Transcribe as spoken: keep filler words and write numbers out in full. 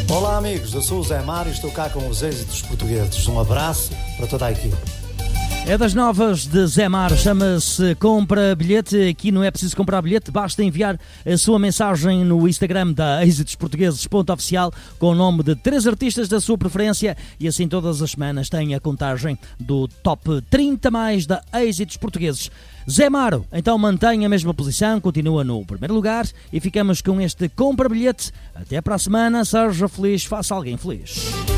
Olá amigos, eu sou o Zé Mário e estou cá com os êxitos portugueses. Um abraço para toda a equipe. É das novas de Zé Mário, chama-se Compra Bilhete. Aqui não é preciso comprar bilhete, basta enviar a sua mensagem no Instagram da êxitos portugueses ponto oficial com o nome de três artistas da sua preferência e assim todas as semanas tem a contagem do top trinta mais da êxitos portugueses. Zé Mário, então mantém a mesma posição, continua no primeiro lugar e ficamos com este Compra Bilhete. Até para a semana, seja feliz, faça alguém feliz.